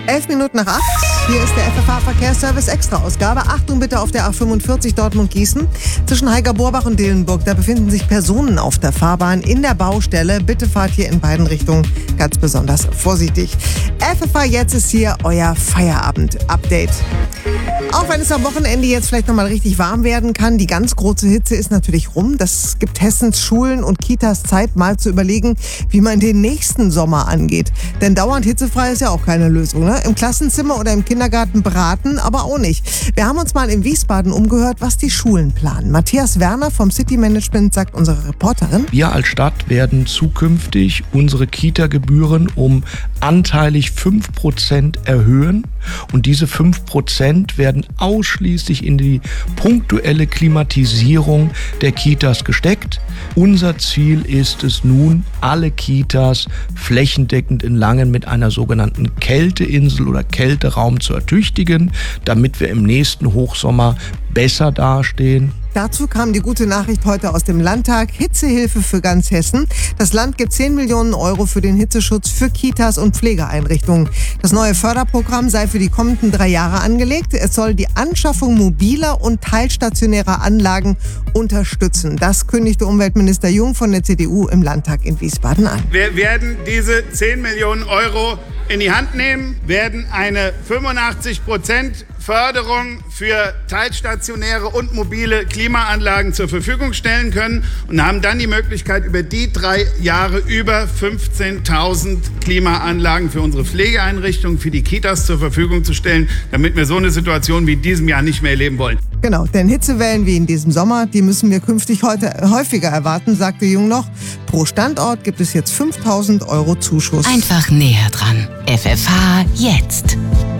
11 Minuten nach 8. Hier ist der FFH-Verkehrsservice Extra-Ausgabe. Achtung bitte auf der A45 Dortmund-Gießen. Zwischen Heiger-Borbach und Dillenburg, da befinden sich Personen auf der Fahrbahn in der Baustelle. Bitte fahrt hier in beiden Richtungen ganz besonders vorsichtig. FFH jetzt ist hier euer Feierabend-Update. Auch wenn es am Wochenende jetzt vielleicht nochmal richtig warm werden kann, die ganz große Hitze ist natürlich rum. Das gibt Hessens Schulen und Kitas Zeit, mal zu überlegen, wie man den nächsten Sommer angeht. Denn dauernd hitzefrei ist ja auch keine Lösung, ne? Im Klassenzimmer oder im Kindergarten braten, aber auch nicht. Wir haben uns mal in Wiesbaden umgehört, was die Schulen planen. Matthias Werner vom City Management sagt unsere Reporterin. Wir als Stadt werden zukünftig unsere Kita-Gebühren um anteilig 5% erhöhen. Und diese 5% werden ausschließlich in die punktuelle Klimatisierung der Kitas gesteckt. Unser Ziel ist es nun, alle Kitas flächendeckend in Langen mit einer sogenannten Kälteinsel oder Kälteraum zu ertüchtigen, damit wir im nächsten Hochsommer besser dastehen. Dazu kam die gute Nachricht heute aus dem Landtag. Hitzehilfe für ganz Hessen. Das Land gibt 10 Millionen Euro für den Hitzeschutz für Kitas und Pflegeeinrichtungen. Das neue Förderprogramm sei für die kommenden 3 Jahre angelegt. Es soll die Anschaffung mobiler und teilstationärer Anlagen unterstützen. Das kündigte Umweltminister Jung von der CDU im Landtag in Wiesbaden an. Wir werden diese 10 Millionen Euro in die Hand nehmen, werden eine 85% Förderung für teilstationäre und mobile Klimaanlagen zur Verfügung stellen können und haben dann die Möglichkeit, über die 3 Jahre über 15.000 Klimaanlagen für unsere Pflegeeinrichtungen, für die Kitas zur Verfügung zu stellen, damit wir so eine Situation wie in diesem Jahr nicht mehr erleben wollen. Genau, denn Hitzewellen wie in diesem Sommer, die müssen wir künftig häufiger erwarten, sagte Jung noch. Pro Standort gibt es jetzt 5.000 Euro Zuschuss. Einfach näher dran. FFH jetzt.